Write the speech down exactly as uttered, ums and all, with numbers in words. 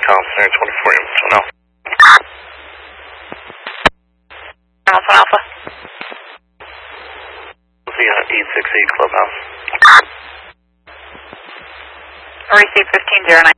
Thompson, twenty-four Amazon Alpha. Alpha Alpha. The uh, eight six eight Clubhouse. Receive fifteen zero nine.